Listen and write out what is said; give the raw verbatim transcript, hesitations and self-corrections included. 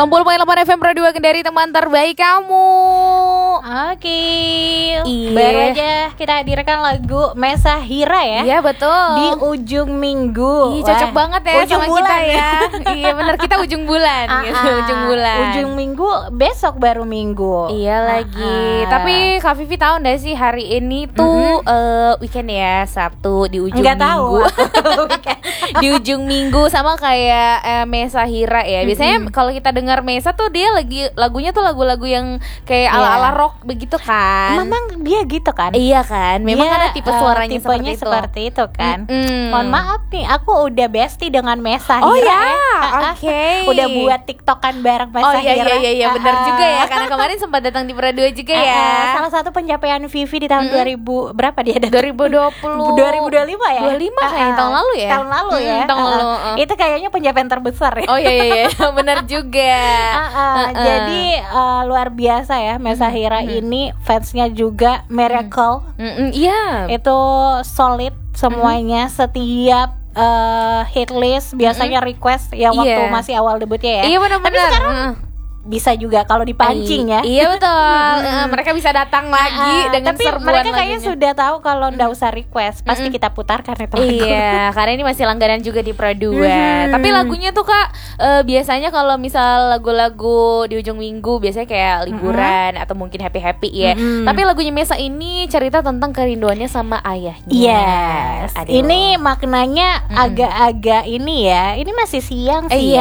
enam puluh koma delapan F M Pro dua Kendari, teman terbaik kamu. Oke, Iya. baru aja kita hadirkan lagu Mesa Hira ya. Iya betul. Di ujung minggu. Ih, cocok Wah, banget ya ujung sama bulan kita ya. Iya benar, kita ujung bulan Ah, gitu, ah, ujung bulan. Ujung minggu, besok baru minggu. Iya Ah, lagi. ah. Tapi Kak Vivi tahu nggak sih hari ini tuh eh, weekend ya, Sabtu di ujung Nggak tahu. minggu. Di ujung minggu sama kayak eh, Mesa Hira ya. Biasanya kalau kita dengar Mesa tuh dia lagi lagunya tuh lagu-lagu yang kayak Iya. ala-ala rock begitu kan. Memang dia gitu kan? Iya kan. Memang Dia, ada tipe eh, suaranya tipenya seperti itu. seperti itu kan. Mm-mm. Mohon maaf nih, aku udah bestie dengan Mesa Oh Hira ya, Ah, ah. oke. Udah buat tiktokan bareng Mesa Oh iya Hira. iya iya, iya. Ah, benar ah. juga ya, karena kemarin sempat datang di Pro dua juga Eh, ya. eh, salah satu pencapaian Vivi di tahun Mm-mm. dua ribu berapa dia datang? dua ribu dua puluh dua ribu dua puluh lima ya? dua puluh lima Ah, kayaknya, ah. tahun lalu ya. Tahun lalu ya. Mm, tahun Ah, ah. lalu, ah. Itu kayaknya pencapaian terbesar ya. Oh iya iya iya, benar juga. Ah, ah. Ah, ah. Jadi eh, luar biasa ya Mesa Hira ini, fansnya juga Miracle. Mm-mm, iya. Itu solid semuanya, setiap eh, hit list biasanya request ya waktu Iya. masih awal debutnya ya. Iya benar-benar. Tapi sekarang Heeh. bisa juga kalau dipancing ya. I- Iya betul. Eh, mereka bisa datang lagi Ah, dengan tapi serbuan mereka kayaknya lagunya. sudah tahu kalau ndak usah request, pasti kita putarkan itu lagu. Iya, karena ini masih langganan juga di Pro dua. Mhm. Tapi lagunya tuh Kak, eh, biasanya kalau misal lagu-lagu di ujung minggu biasanya kayak liburan atau mungkin happy-happy ya. Mhm. Tapi lagunya Mesa ini cerita tentang kerinduannya sama ayahnya. Yes. Aduh. Ini maknanya agak-agak ini ya. Ini masih siang Eh, sih iya.